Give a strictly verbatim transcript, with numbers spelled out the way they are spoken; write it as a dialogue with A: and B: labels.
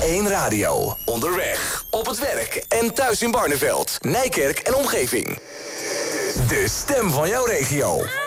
A: één Radio. Onderweg, op het werk en thuis in Barneveld, Nijkerk en omgeving. De stem van jouw regio.